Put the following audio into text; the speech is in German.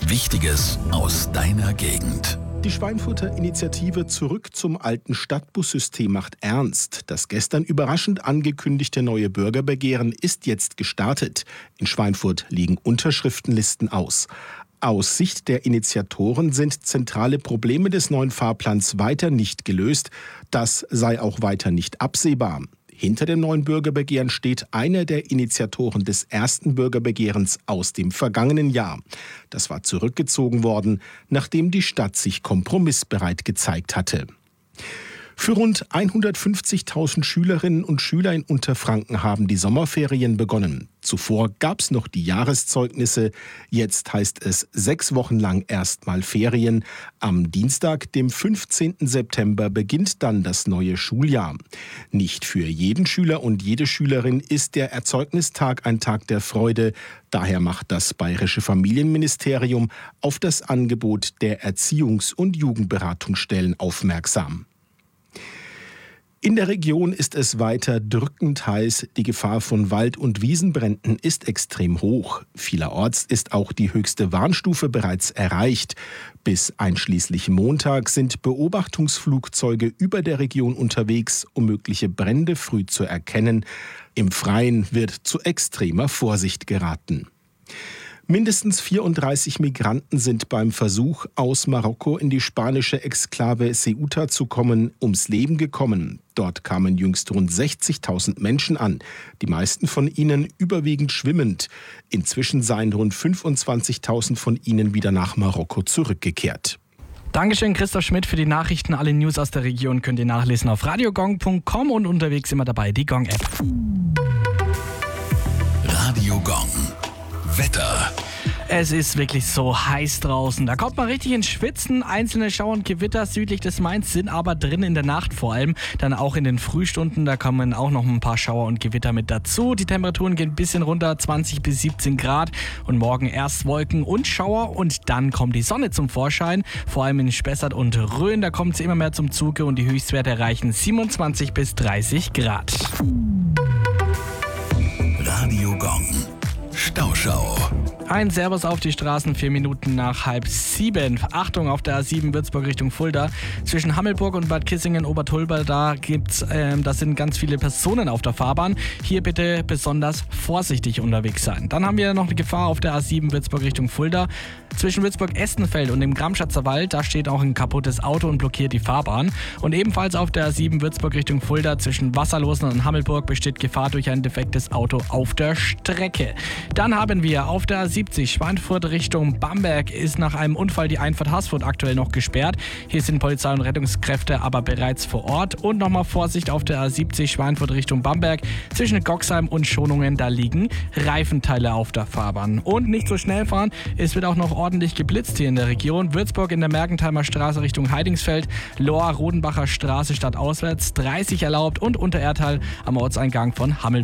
Wichtiges aus deiner Gegend. Die Schweinfurter Initiative Zurück zum alten Stadtbussystem macht ernst. Das gestern überraschend angekündigte neue Bürgerbegehren ist jetzt gestartet. In Schweinfurt liegen Unterschriftenlisten aus. Aus Sicht der Initiatoren sind zentrale Probleme des neuen Fahrplans weiter nicht gelöst. Das sei auch weiter nicht absehbar. Hinter dem neuen Bürgerbegehren steht einer der Initiatoren des ersten Bürgerbegehrens aus dem vergangenen Jahr. Das war zurückgezogen worden, nachdem die Stadt sich kompromissbereit gezeigt hatte. Für rund 150.000 Schülerinnen und Schüler in Unterfranken haben die Sommerferien begonnen. Zuvor gab es noch die Jahreszeugnisse. Jetzt heißt es 6 Wochen lang erstmal Ferien. Am Dienstag, dem 15. September, beginnt dann das neue Schuljahr. Nicht für jeden Schüler und jede Schülerin ist der Erzeugnisstag ein Tag der Freude. Daher macht das Bayerische Familienministerium auf das Angebot der Erziehungs- und Jugendberatungsstellen aufmerksam. In der Region ist es weiter drückend heiß. Die Gefahr von Wald- und Wiesenbränden ist extrem hoch. Vielerorts ist auch die höchste Warnstufe bereits erreicht. Bis einschließlich Montag sind Beobachtungsflugzeuge über der Region unterwegs, um mögliche Brände früh zu erkennen. Im Freien wird zu extremer Vorsicht geraten. Mindestens 34 Migranten sind beim Versuch, aus Marokko in die spanische Exklave Ceuta zu kommen, ums Leben gekommen. Dort kamen jüngst rund 60.000 Menschen an, die meisten von ihnen überwiegend schwimmend. Inzwischen seien rund 25.000 von ihnen wieder nach Marokko zurückgekehrt. Dankeschön, Christoph Schmidt, für die Nachrichten. Alle News aus der Region könnt ihr nachlesen auf radiogong.com und unterwegs immer dabei die Gong-App. Radio Gong. Wetter. Es ist wirklich so heiß draußen. Da kommt man richtig ins Schwitzen. Einzelne Schauer und Gewitter südlich des Mains sind aber drin in der Nacht vor allem. Dann auch in den Frühstunden, da kommen auch noch ein paar Schauer und Gewitter mit dazu. Die Temperaturen gehen ein bisschen runter, 20 bis 17 Grad. Und morgen erst Wolken und Schauer und dann kommt die Sonne zum Vorschein. Vor allem in Spessart und Rhön, da kommt sie immer mehr zum Zuge und die Höchstwerte erreichen 27 bis 30 Grad. Radio Gong. Stauschau. Ein Servus auf die Straßen, 4 Minuten nach 6:30. Achtung, auf der A7 Würzburg Richtung Fulda. Zwischen Hammelburg und Bad Kissingen-Obertulba, da sind ganz viele Personen auf der Fahrbahn. Hier bitte besonders vorsichtig unterwegs sein. Dann haben wir noch eine Gefahr auf der A7 Würzburg Richtung Fulda. Zwischen Würzburg-Estenfeld und dem Gramschatzer Wald, da steht auch ein kaputtes Auto und blockiert die Fahrbahn. Und ebenfalls auf der A7 Würzburg Richtung Fulda zwischen Wasserlosen und Hammelburg besteht Gefahr durch ein defektes Auto auf der Strecke. Dann haben wir auf der A70 Schweinfurt Richtung Bamberg ist nach einem Unfall die Einfahrt Haßfurt aktuell noch gesperrt. Hier sind Polizei und Rettungskräfte aber bereits vor Ort. Und nochmal Vorsicht auf der A70 Schweinfurt Richtung Bamberg. Zwischen Goxheim und Schonungen, da liegen Reifenteile auf der Fahrbahn. Und nicht so schnell fahren, es wird auch noch ordentlich geblitzt hier in der Region. Würzburg in der Mergentheimer Straße Richtung Heidingsfeld, Lohr-Rodenbacher Straße stadtauswärts 30 erlaubt und Untererthal am Ortseingang von Hammelburg